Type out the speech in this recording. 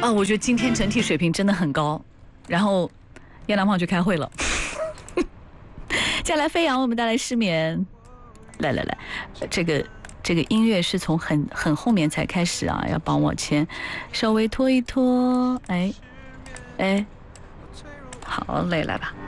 啊，我觉得今天整体水平真的很高。然后，叶良胖去开会了。接下来飞扬为我们带来失眠。来，这个音乐是从很后面才开始啊，要帮我先稍微拖一拖。哎，好嘞，来吧。